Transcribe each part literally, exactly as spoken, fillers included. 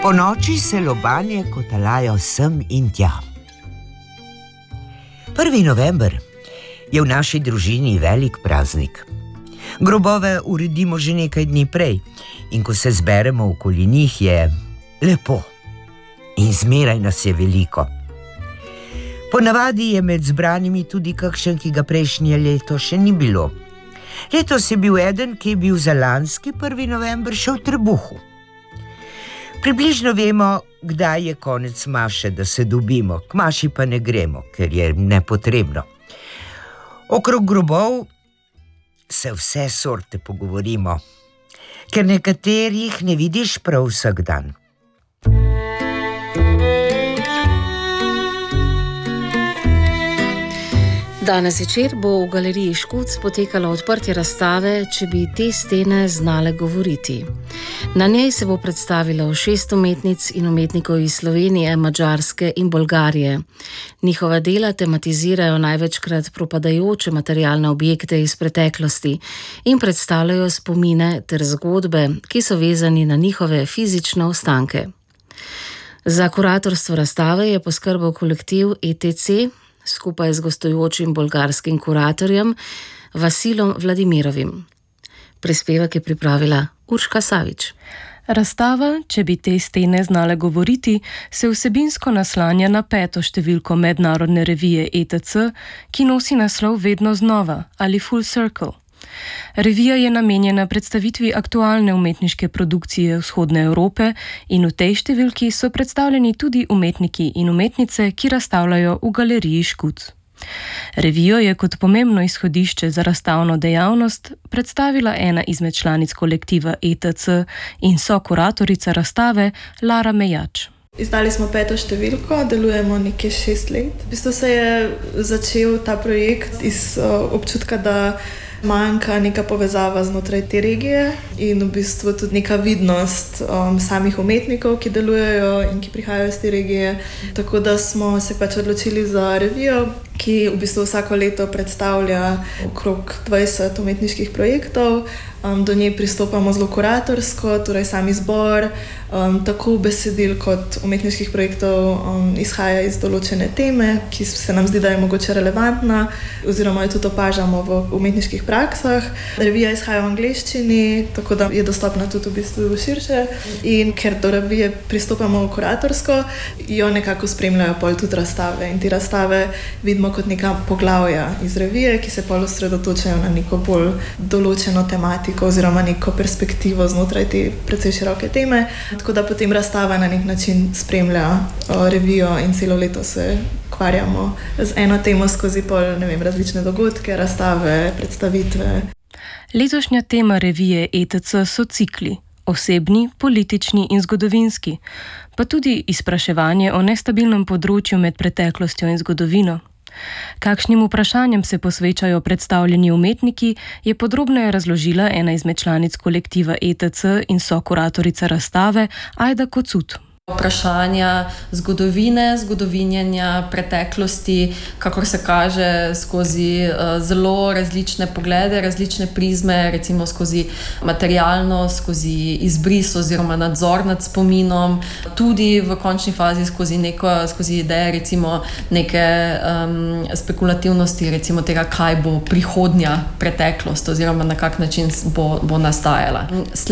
Po noči se lobanje kotalajo sem in tja. Prvi november je v naši družini velik praznik. Grobove uredimo že nekaj dni prej in ko se zberemo okoli njih, je lepo. In zmeraj nas je veliko. Ponavadi je med zbranimi tudi kakšen, ki ga prejšnje leto še ni bilo. Letos je bil eden, ki je bil za lanski prvi november še v trebuhu. Približno vemo, kdaj je konec maše, da se dobimo, k maši pa ne gremo, ker je nepotrebno. Okrog grobov se vse sorte pogovorimo, ker nekaterih ne vidiš prav vsak dan. Danes večer bo v galeriji Škuc potekalo odprtje razstave Če bi te stene znale govoriti. Na njej se bo predstavilo šest umetnic in umetnikov iz Slovenije, Madžarske in Bolgarije. Njihova dela tematizirajo največkrat propadajoče materialne objekte iz preteklosti in predstavljajo spomine ter zgodbe, ki so vezani na njihove fizične ostanke. Za kuratorstvo razstave je poskrbel kolektiv E T C, skupaj z gostujočim bolgarskim kuratorjem Vasilom Vladimirovim. Prispevek je pripravila Urška Savič. Razstava Če bi te stene znale govoriti se vsebinsko naslanja na peto številko mednarodne revije E T C, ki nosi naslov Vedno znova ali Full Circle. Revija je namenjena predstavitvi aktualne umetniške produkcije vzhodne Evrope in v tej številki so predstavljeni tudi umetniki in umetnice, ki razstavljajo v galeriji Škuc. Revijo je kot pomembno izhodišče za razstavno dejavnost predstavila ena izmed članic kolektiva E T C in sokuratorica razstave Lara Mejač. Izdali smo peto številko, delujemo nekje šest let. V bistvu se je začel ta projekt iz uh, občutka, da manjka neka povezava znotraj te regije in v bistvu tudi neka vidnost um, samih umetnikov, ki delujejo in ki prihajajo iz te regije. Tako da smo se pač odločili za revijo, ki v bistvu vsako leto predstavlja okrog dvajset umetniških projektov. Um, do nje pristopamo zelo kuratorsko, torej sam izbor, um, tako besedil kot umetniških projektov um, izhaja iz določene teme, ki se nam zdi, da je mogoče relevantna, oziroma jo tudi opažamo v umetniških praksah. Revija izhaja v angleščini, tako da je dostopna tudi v bistvu širše. In ker do revije pristopamo kuratorsko, jo nekako spremljajo pol tudi razstave. In te razstave vidimo kot neka poglavja iz revije, ki se pol osredotočajo na neko bolj določeno tematiko oziroma neko perspektivo znotraj te precej široke teme. Tako da potem razstava na nek način spremlja o, revijo in celo leto se ukvarjamo z eno temo skozi pol, ne vem, različne dogodke, razstave, predstavitve. Letošnja tema revije E T C so cikli, osebni, politični in zgodovinski, pa tudi izpraševanje o nestabilnem področju med preteklostjo in zgodovino. Kakšnim vprašanjem se posvečajo predstavljeni umetniki, je podrobneje razložila ena izmed članic kolektiva E T C in sokuratorica razstave Ajda Kocut. Vprašanja zgodovine, zgodovinjenja, preteklosti, kakor se kaže skozi uh, zelo različne poglede, različne prizme, recimo skozi materialnost, skozi izbris oziroma nadzor nad spominom, tudi v končni fazi skozi, neko, skozi ideje recimo neke um, spekulativnosti, recimo tega, kaj bo prihodnja preteklost oziroma na kak način bo, bo nastajala.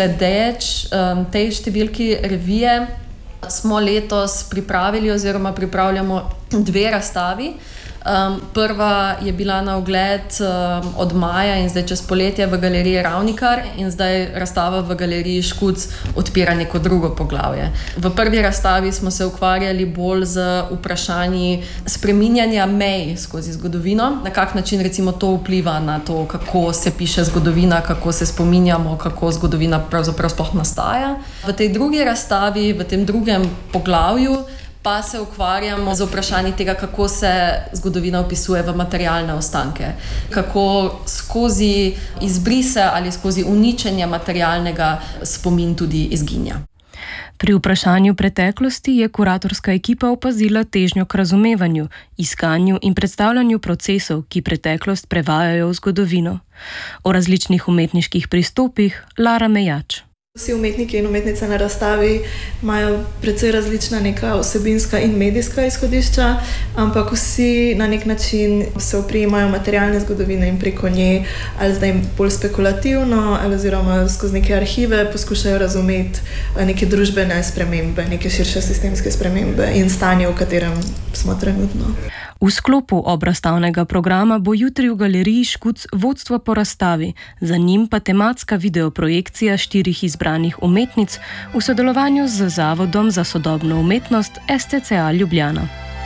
Sledeč um, tej številki revije smo letos pripravili oziroma pripravljamo dve razstavi. Um, prva je bila na ogled um, od maja in zdaj čez poletje v galeriji Ravnikar in zdaj razstava v galeriji Škuc odpira neko drugo poglavje. V prvi razstavi smo se ukvarjali bolj z vprašanji spreminjanja mej skozi zgodovino, na kak način recimo to vpliva na to, kako se piše zgodovina, kako se spominjamo, kako zgodovina pravzaprav sploh nastaja. V tej drugi razstavi, v tem drugem poglavju pa se ukvarjamo z vprašanji tega, kako se zgodovina opisuje v materialne ostanke. Kako skozi izbrise ali skozi uničenje materialnega spomin tudi izginja. Pri vprašanju preteklosti je kuratorska ekipa opazila težnjo k razumevanju, iskanju in predstavljanju procesov, ki preteklost prevajajo v zgodovino. O različnih umetniških pristopih Lara Mejač. Vsi umetniki in umetnice na razstavi imajo precej različna neka osebinska in medijska izhodišča, ampak vsi na nek način se oprijemajo materialne zgodovine in preko nje, ali zdaj bolj spekulativno, ali oziroma skozi neke arhive poskušajo razumeti neke družbene spremembe, neke širše sistemske spremembe in stanje, v katerem smo trenutno. V sklopu obrazstavnega programa bo jutri v galeriji Škuc vodstvo po razstavi, za njim pa tematska videoprojekcija štirih izbranih umetnic v sodelovanju z Zavodom za sodobno umetnost S T C A Ljubljana.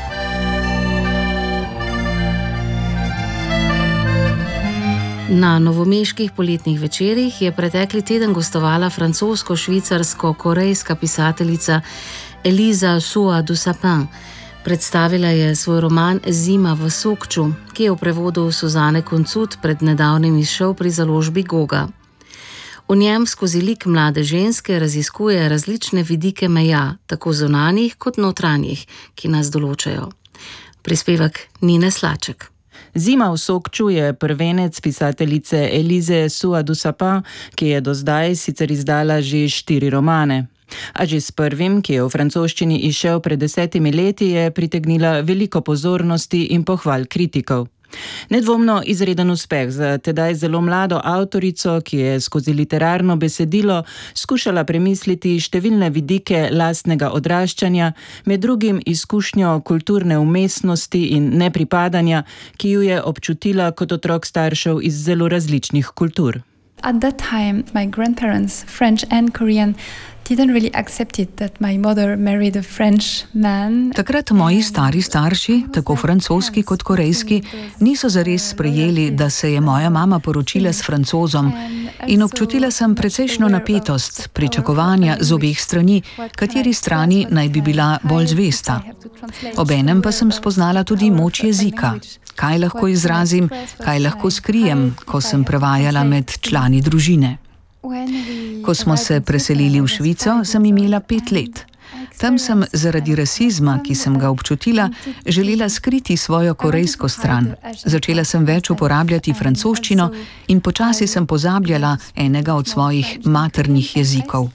Na novomeških poletnih večerih je pretekli teden gostovala francosko-švicarsko-korejska pisateljica Elisa Sua du Sapin. Predstavila je svoj roman Zima v Sokču, ki je v prevodu Suzane Koncut pred nedavnim izšel pri založbi Goga. V njem skozi lik mlade ženske raziskuje različne vidike meja, tako zunanjih kot notranjih, ki nas določajo. Prispevek Nine Slaček. Zima v Sokču je prvenec pisateljice Elise Sua du Sapin, ki je do zdaj sicer izdala že štiri romane. A že s prvim, ki je v francoščini izšel pred desetimi leti, je pritegnila veliko pozornosti in pohval kritikov. Nedvomno izreden uspeh za tedaj zelo mlado avtorico, ki je skozi literarno besedilo skušala premisliti številne vidike lastnega odraščanja, med drugim izkušnjo kulturne umestnosti in nepripadanja, ki ju je občutila kot otrok staršev iz zelo različnih kultur. At that time, my grandparents, French and Korean, didn't really accept it that my mother married a French man. Takrat moji stari starši, tako francoski kot korejski, niso zares sprejeli, da se je moja mama poročila s Francozom, in občutila sem precejšno napetost, pričakovanja z obeh strani, kateri strani naj bi bila bolj zvesta. Obenem pa sem spoznala tudi moč jezika. Kaj lahko izrazim, kaj lahko skrijem, ko sem prevajala med člani družine. Ko smo se preselili v Švico, sem imela pet let. Tam sem zaradi rasizma, ki sem ga občutila, želela skriti svojo korejsko stran. Začela sem več uporabljati francoščino in počasi sem pozabljala enega od svojih maternih jezikov.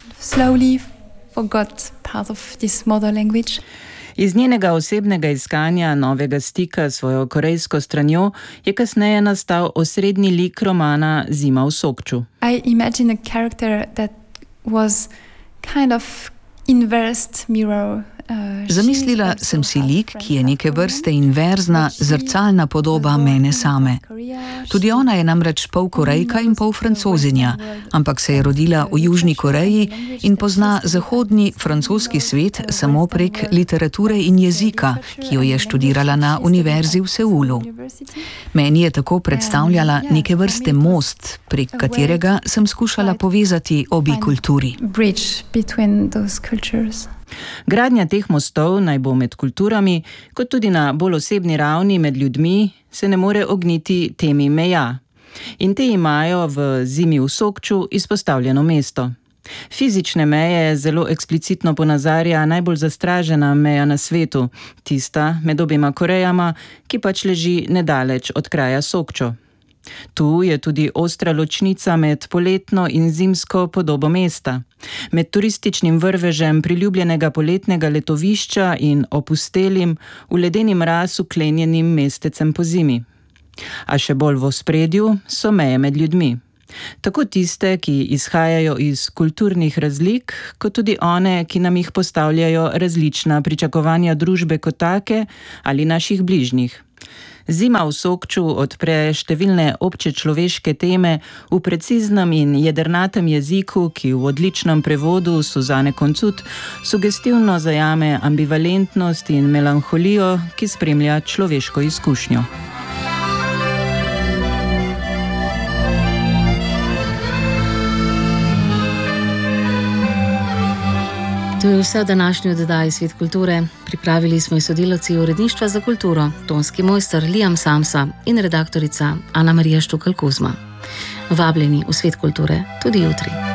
Iz njenega osebnega iskanja novega stika s svojo korejsko stranjo je kasneje nastal osrednji lik romana Zima v Sokču. I imagine a character that was kind of inversed mirror. Zamislila sem si lik, ki je neke vrste inverzna, zrcalna podoba mene same. Tudi ona je namreč pol Korejka in pol Francozinja, ampak se je rodila v Južni Koreji in pozna zahodni francoski svet samo prek literature in jezika, ki jo je študirala na univerzi v Seulu. Meni je tako predstavljala neke vrste most, prek katerega sem skušala povezati obi kulturi. Gradnja teh mostov, naj bo med kulturami, kot tudi na bolj osebni ravni med ljudmi, se ne more ogniti temi meja. In te imajo v Zimi v Sokču izpostavljeno mesto. Fizične meje zelo eksplicitno ponazarja najbolj zastražena meja na svetu, tista med obima Korejama, ki pač leži nedaleč od kraja Sokčo. Tu je tudi ostra ločnica med poletno in zimsko podobo mesta, med turističnim vrvežem priljubljenega poletnega letovišča in opustelim, v ledeni mraz uklenjenim mestecem po zimi. A še bolj v ospredju so meje med ljudmi. Tako tiste, ki izhajajo iz kulturnih razlik, kot tudi one, ki nam jih postavljajo različna pričakovanja družbe kot take ali naših bližnjih. Zima v Sokču odpre številne obče človeške teme v preciznem in jedrnatem jeziku, ki v odličnem prevodu Suzane Koncut sugestivno zajame ambivalentnost in melanholijo, ki spremlja človeško izkušnjo. To je vse v današnji oddaji Svet kulture. Pripravili smo jo sodelavci uredništva za kulturo, tonski mojster Liam Samsa in redaktorica Ana Marija Štukal Kuzma. Vabljeni v Svet kulture tudi jutri.